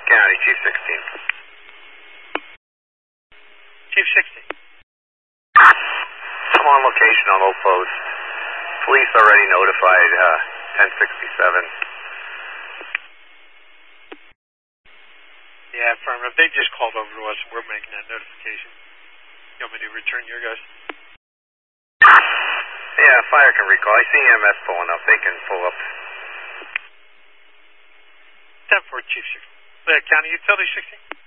County, Chief 16. Chief 16. I'm on location on Old Post. Police already notified 1067. Yeah, affirmative. They just called over to us and we're making that notification. You want me to return your guys? Yeah, fire can recall. I see EMS pulling up. They can pull up. 10-4, Chief 16. County Utility 16.